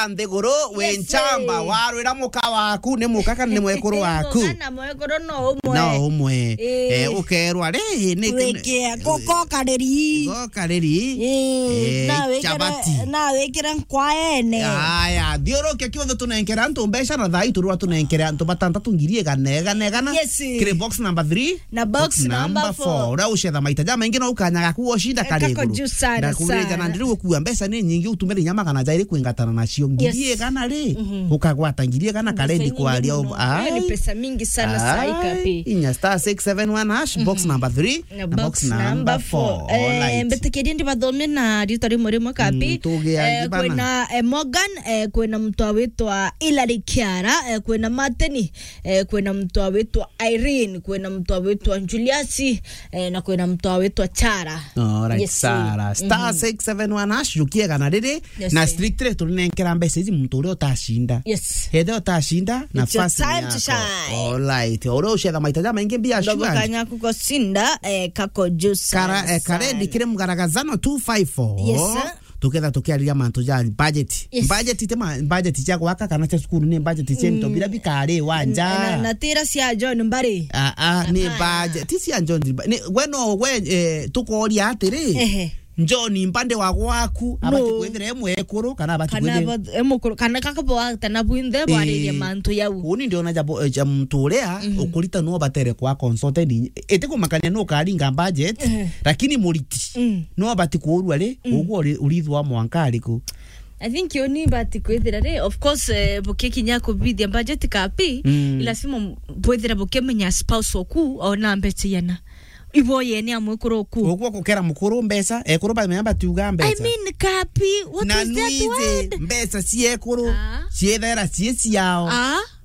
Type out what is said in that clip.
wa nthiguru we nchamba warwira muka waku ni muka kana ni mwekuru waku kana mwekuru no umwe ukerwa ri ni weke koko kareri chabati na wekera kwaene aya thioroke kiothe tunenkera antu mbeca na thai turwa tunenkera antu batantatu ngirie ganegana kire box number 3 na box number 4 ura ucetha maita jama ingi no ukanyaga kuo shinda kariguru ndakureja na ndiru kuwa mbeca ni nyingi utumire nyama kana jairi kuingatana nacio ngirie gana ri ukagwata ngirie gana karendi kwaria ni pesa mingi sana sai kapi inya star 671 hash box number 3 na box number 4 mbetekeria ndi bathome na rito rimwe kapi kwena Morgan kwena mtu awitwa Hilary Kiara kwena Martini kwena mtu awitwa Irene kwena mtu awitwa Julius na kwena mtu awitwa Chara Sara star 671 hash jukie kana riri na strictly tunenkera mbeca izi mtu uri utashinda hethe utashinda nafasi yako alright uri ucetha maita jama ingi bia shua kanya kukosinda kako juice karendi kire mugaragazano 254 tuketha tukiaria mantu ja budget tema budget ya gwaka kana cha skuru ni budget chento bila bikare wanja na tira cia John mbari ni budget cia John ni we tukoria atiri Njoni mpande wa gwaku abati kwethera emwekuru kana abati kwethera emukuru kana kakabo tanabuinde bwariria mantu yau uni ndio na jabo mturea ukulita no batere kwa consultant ete kumakania no karinga budget lakini muriti no abati kuurwa ri uguo urithwa mwankari ku I think you need bati kwethera re of course boke kinya ko bidia budget kapi ila simo kwethera boke menya spouse oku ona mbeti yana ibo yene amwekuru ku ogwo kukera mukuru mbeca ekuru ba menya batiuga mbeca I mean kapi what is that word mbeca ciekuru ciethera ciao